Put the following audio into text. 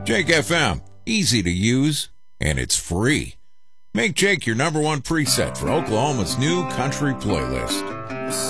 Jake FM, easy to use, and it's free. Make Jake your number one preset for Oklahoma's new country playlist.